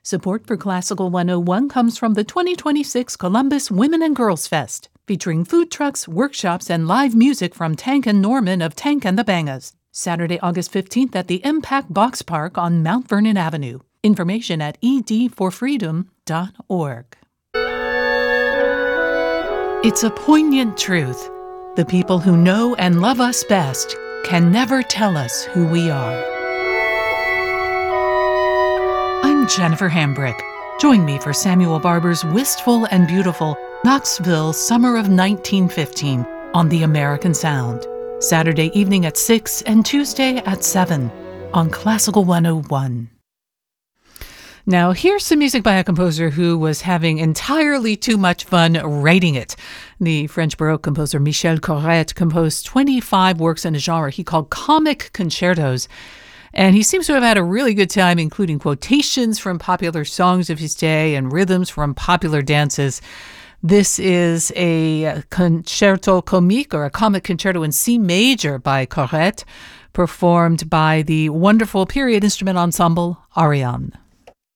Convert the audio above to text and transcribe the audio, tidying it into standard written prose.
Support for Classical 101 comes from the 2026 Columbus Women and Girls Fest, featuring food trucks, workshops, and live music from Tank and Norman of Tank and the Bangas. Saturday, August 15th at the Impact Box Park on Mount Vernon Avenue. Information at edforfreedom.org. It's a poignant truth. The people who know and love us best can never tell us who we are. I'm Jennifer Hambrick. Join me for Samuel Barber's Wistful and Beautiful Knoxville Summer of 1915 on The American Sound. Saturday evening at 6 and Tuesday at 7 on Classical 101. Now, here's some music by a composer who was having entirely too much fun writing it. The French Baroque composer Michel Corrette composed 25 works in a genre he called comic concertos. And he seems to have had a really good time, including quotations from popular songs of his day and rhythms from popular dances. This is a concerto comique, or a comic concerto in C major by Corrette, performed by the wonderful period instrument ensemble Ariane.